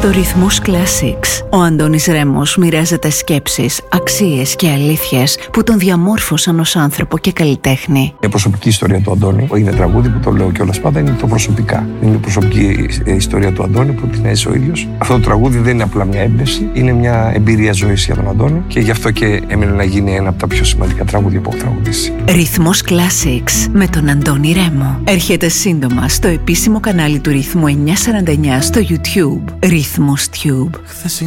Στο Ρυθμός Classics, ο Αντώνης Ρέμος μοιράζεται σκέψεις, αξίες και αλήθειες που τον διαμόρφωσαν ως άνθρωπο και καλλιτέχνη. Η προσωπική ιστορία του Αντώνη είναι τραγούδι που το λέω κιόλας πάντα, είναι το προσωπικά. Είναι η προσωπική ιστορία του Αντώνη που την έζησε ο ίδιος. Αυτό το τραγούδι δεν είναι απλά μια έμπνευση, είναι μια εμπειρία ζωής για τον Αντώνη και γι' αυτό και έμεινε να γίνει ένα από τα πιο σημαντικά τραγούδια που έχω τραγουδήσει. Ρυθμός Classics με τον Αντώνη Ρέμο. Έρχεται σύντομα στο επίσημο κανάλι του Ρυθμού 949 στο YouTube. Ρυθμός Tube.